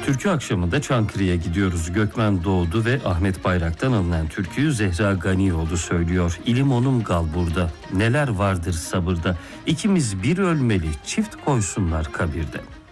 Türkü akşamında Çankırı'ya gidiyoruz. Gökmen Doğdu ve Ahmet Bayrak'tan alınan türküyü Zehra Ganioğlu söylüyor. İlim onum gal burada, neler vardır sabırda. İkimiz bir ölmeli, çift koysunlar kabirde.